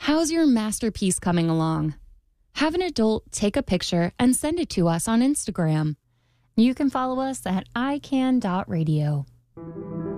How's your masterpiece coming along? Have an adult take a picture and send it to us on Instagram. You can follow us at ican.radio.